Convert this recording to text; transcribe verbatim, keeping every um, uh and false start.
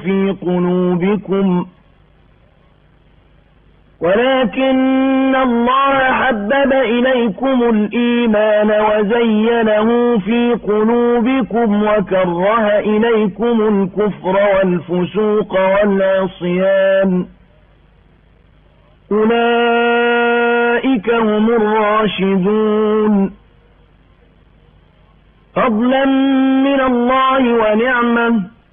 في قلوبكم ولكن الله حبب إليكم الإيمان وزينه في قلوبكم وكره إليكم الكفر والفسوق والعصيان أولئك هم الراشدون فضلا من الله ونعمة